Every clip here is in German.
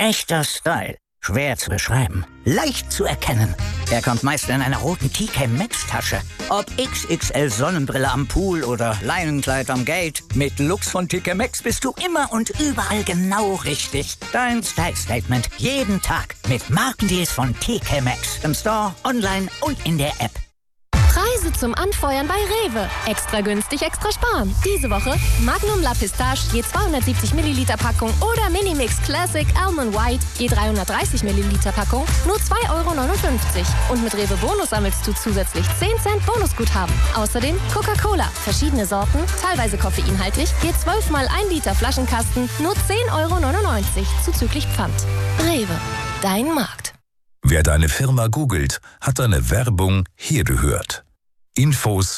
Echter Style. Schwer zu beschreiben. Leicht zu erkennen. Er kommt meist in einer roten TK Maxx Tasche. Ob XXL Sonnenbrille am Pool oder Leinenkleid am Gate. Mit Looks von TK Maxx bist du immer und überall genau richtig. Dein Style Statement. Jeden Tag. Mit Markendeals von TK Maxx. Im Store, online und in der App. Preise zum Anfeuern bei Rewe. Extra günstig, extra sparen. Diese Woche Magnum La Pistache je 270 Milliliter Packung oder Minimix Classic Almond White je 330 Milliliter Packung nur 2,59 €. Und mit Rewe Bonus sammelst du zusätzlich 10 Cent Bonusguthaben. Außerdem Coca-Cola, verschiedene Sorten, teilweise koffeinhaltig, je 12 mal 1 Liter Flaschenkasten nur 10,99 € zuzüglich Pfand. Rewe, dein Markt. Wer deine Firma googelt, hat deine Werbung hier gehört. Infos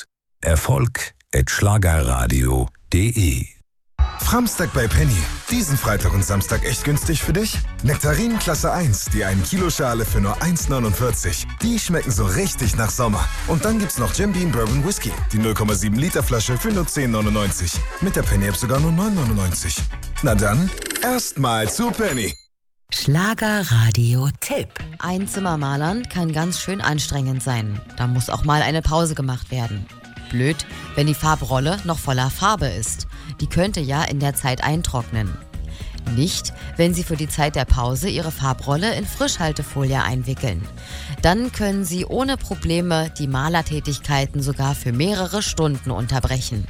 erfolg@schlagerradio.de. Framstag bei Penny. Diesen Freitag und Samstag echt günstig für dich? Nektarinen Klasse 1, die 1 Kilo Schale für nur 1,49. Die schmecken so richtig nach Sommer. Und dann gibt's noch Jim Beam Bourbon Whisky, die 0,7 Liter Flasche für nur 10,99. Mit der Penny-App sogar nur 9,99. Na dann, erstmal zu Penny. Schlagerradio-Tipp. Einzimmermalern kann ganz schön anstrengend sein. Da muss auch mal eine Pause gemacht werden. Blöd, wenn die Farbrolle noch voller Farbe ist. Die könnte ja in der Zeit eintrocknen. Nicht, wenn Sie für die Zeit der Pause Ihre Farbrolle in Frischhaltefolie einwickeln. Dann können Sie ohne Probleme die Malertätigkeiten sogar für mehrere Stunden unterbrechen.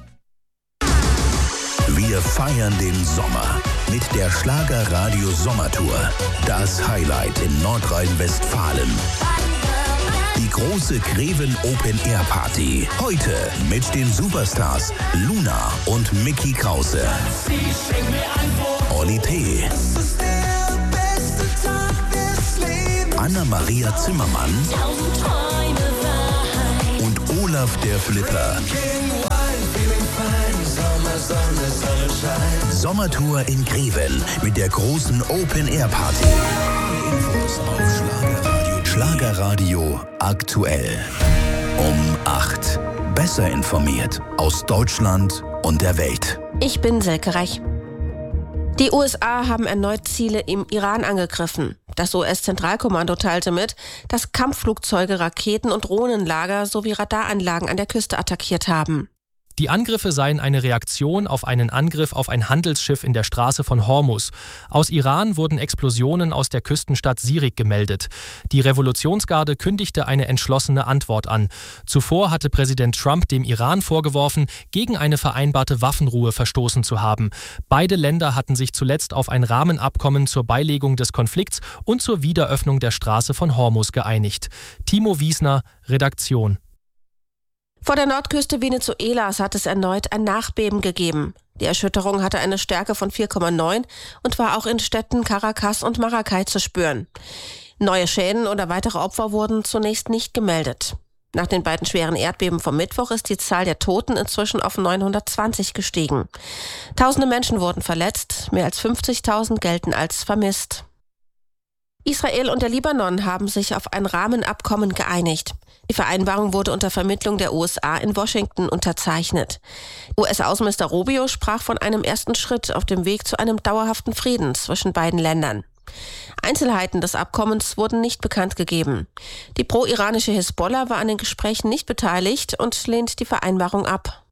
Wir feiern den Sommer mit der Schlagerradio Sommertour. Das Highlight in Nordrhein-Westfalen. Die große Greven Open Air Party. Heute mit den Superstars Luna und Mickey Krause. Olli T. Anna-Maria Zimmermann. Und Olaf der Flipper. Sommertour in Greven mit der großen Open Air Party. Infos auf Schlagerradio aktuell. Um 8. Besser informiert aus Deutschland und der Welt. Ich bin Silke Reich. Die USA haben erneut Ziele im Iran angegriffen. Das US-Zentralkommando teilte mit, dass Kampfflugzeuge, Raketen und Drohnenlager sowie Radaranlagen an der Küste attackiert haben. Die Angriffe seien eine Reaktion auf einen Angriff auf ein Handelsschiff in der Straße von Hormuz. Aus Iran wurden Explosionen aus der Küstenstadt Sirik gemeldet. Die Revolutionsgarde kündigte eine entschlossene Antwort an. Zuvor hatte Präsident Trump dem Iran vorgeworfen, gegen eine vereinbarte Waffenruhe verstoßen zu haben. Beide Länder hatten sich zuletzt auf ein Rahmenabkommen zur Beilegung des Konflikts und zur Wiederöffnung der Straße von Hormuz geeinigt. Timo Wiesner, Redaktion. Vor der Nordküste Venezuelas hat es erneut ein Nachbeben gegeben. Die Erschütterung hatte eine Stärke von 4,9 und war auch in Städten Caracas und Maracay zu spüren. Neue Schäden oder weitere Opfer wurden zunächst nicht gemeldet. Nach den beiden schweren Erdbeben vom Mittwoch ist die Zahl der Toten inzwischen auf 920 gestiegen. Tausende Menschen wurden verletzt, mehr als 50.000 gelten als vermisst. Israel und der Libanon haben sich auf ein Rahmenabkommen geeinigt. Die Vereinbarung wurde unter Vermittlung der USA in Washington unterzeichnet. US-Außenminister Rubio sprach von einem ersten Schritt auf dem Weg zu einem dauerhaften Frieden zwischen beiden Ländern. Einzelheiten des Abkommens wurden nicht bekannt gegeben. Die pro-iranische Hisbollah war an den Gesprächen nicht beteiligt und lehnt die Vereinbarung ab.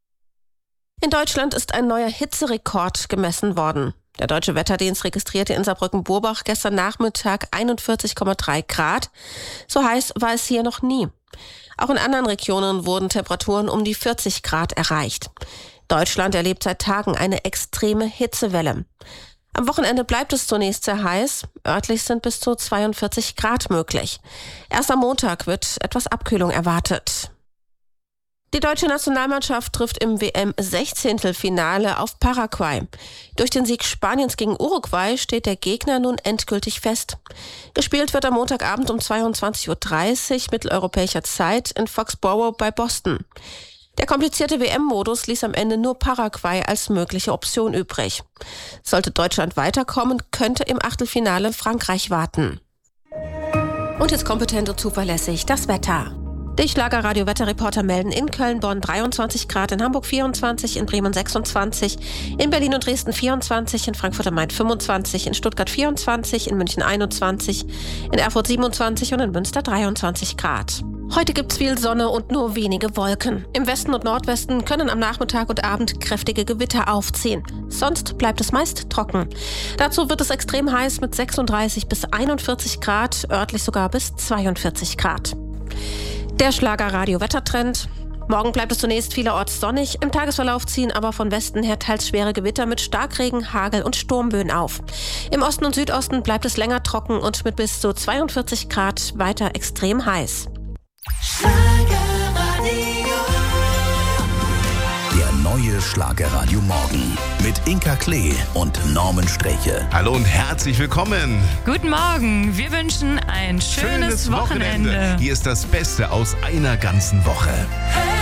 In Deutschland ist ein neuer Hitzerekord gemessen worden. Der Deutsche Wetterdienst registrierte in Saarbrücken-Burbach gestern Nachmittag 41,3 Grad. So heiß war es hier noch nie. Auch in anderen Regionen wurden Temperaturen um die 40 Grad erreicht. Deutschland erlebt seit Tagen eine extreme Hitzewelle. Am Wochenende bleibt es zunächst sehr heiß. Örtlich sind bis zu 42 Grad möglich. Erst am Montag wird etwas Abkühlung erwartet. Die deutsche Nationalmannschaft trifft im WM-16-Finale auf Paraguay. Durch den Sieg Spaniens gegen Uruguay steht der Gegner nun endgültig fest. Gespielt wird am Montagabend um 22:30 Uhr mitteleuropäischer Zeit in Foxborough bei Boston. Der komplizierte WM-Modus ließ am Ende nur Paraguay als mögliche Option übrig. Sollte Deutschland weiterkommen, könnte im Achtelfinale Frankreich warten. Und jetzt kompetent und zuverlässig das Wetter. Die Schlagerradio-Wetterreporter melden in Köln, Bonn 23 Grad, in Hamburg 24, in Bremen 26, in Berlin und Dresden 24, in Frankfurt am Main 25, in Stuttgart 24, in München 21, in Erfurt 27 und in Münster 23 Grad. Heute gibt's viel Sonne und nur wenige Wolken. Im Westen und Nordwesten können am Nachmittag und Abend kräftige Gewitter aufziehen. Sonst bleibt es meist trocken. Dazu wird es extrem heiß mit 36 bis 41 Grad, örtlich sogar bis 42 Grad. Der Schlagerradio-Wettertrend. Morgen bleibt es zunächst vielerorts sonnig. Im Tagesverlauf ziehen aber von Westen her teils schwere Gewitter mit Starkregen, Hagel und Sturmböen auf. Im Osten und Südosten bleibt es länger trocken und mit bis zu 42 Grad weiter extrem heiß. Der neue Schlagerradio Morgen mit Inka Klee und Norman Streche. Hallo und herzlich willkommen. Guten Morgen, wir wünschen ein schönes Wochenende. Hier ist das Beste aus einer ganzen Woche.